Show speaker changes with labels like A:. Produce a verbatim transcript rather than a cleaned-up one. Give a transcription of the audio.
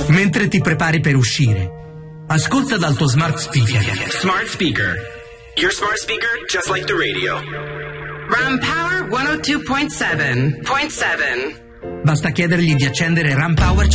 A: Mentre ti prepari per uscire, ascolta dal tuo smart speaker.
B: Smart speaker. Your smart speaker just like the radio.
C: Ram Power centodue point seven.
A: Basta chiedergli di accendere Ram Power